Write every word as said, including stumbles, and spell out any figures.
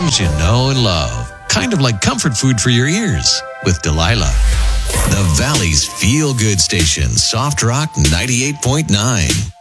songs you know and love. Kind of like comfort food for your ears with Delilah. The Valley's feel-good station, Soft Rock ninety-eight point nine.